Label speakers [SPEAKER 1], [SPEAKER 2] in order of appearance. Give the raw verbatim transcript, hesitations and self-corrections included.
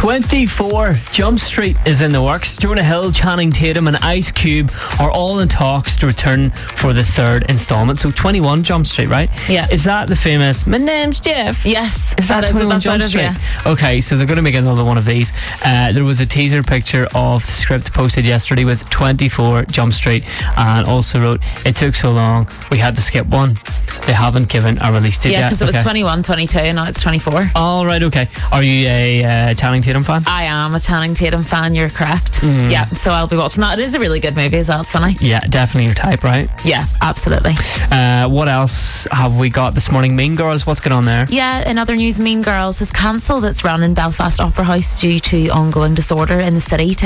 [SPEAKER 1] twenty-four Jump Street is in the works. Jonah Hill, Channing Tatum and Ice Cube are all in talks to return for the third instalment. So twenty-one Jump Street, right?
[SPEAKER 2] Yeah.
[SPEAKER 1] Is that the famous "My name's Jeff"?
[SPEAKER 2] Yes.
[SPEAKER 1] Is that,
[SPEAKER 2] that
[SPEAKER 1] twenty-one
[SPEAKER 2] is,
[SPEAKER 1] Jump
[SPEAKER 2] that's
[SPEAKER 1] Street?
[SPEAKER 2] Right, yeah.
[SPEAKER 1] Okay, so they're going to make another one of these. Uh, there was a teaser picture of the script posted yesterday with twenty-four Jump Street, and also wrote, "It took so long, we had to skip one. They haven't given a release date
[SPEAKER 2] Yeah,
[SPEAKER 1] yet."
[SPEAKER 2] because it was
[SPEAKER 1] Okay.
[SPEAKER 2] twenty-one, twenty-two, and now it's twenty-four.
[SPEAKER 1] All right, okay. Are you a uh, Channing Tatum fan?
[SPEAKER 2] I am a Channing Tatum fan, you're correct.
[SPEAKER 1] Mm.
[SPEAKER 2] Yeah, so I'll be watching that. It is a really good movie as well, it's funny.
[SPEAKER 1] Yeah, definitely your type, right?
[SPEAKER 2] Yeah, absolutely.
[SPEAKER 1] Uh, what else have we got this morning? Mean Girls, what's going on there?
[SPEAKER 2] Yeah, in other news, Mean Girls has cancelled its run in Belfast Opera House due to ongoing disorder in the city.